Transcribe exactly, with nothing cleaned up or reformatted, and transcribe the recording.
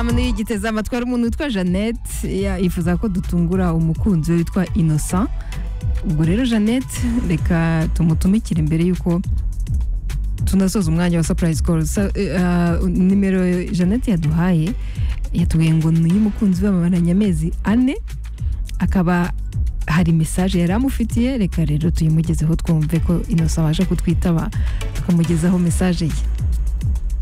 F M n'igiteza amatwara umuntu witwa Jeannette yifuza ko dutungura umukunzi we witwa Innocent. Ubwo rero Jeannette reka tumutumikire imbere yuko tunasoza umwanya wa surprise call. Uh, nimero Jeannette yaduhaye yatubwiye ngo ni umukunzi we bamaranye amezi ane, akaba hari message yari amufitiye. Reka rero tuyimugezeho twumve ko Innocent waje kutwitaba tukamugezaho message ye.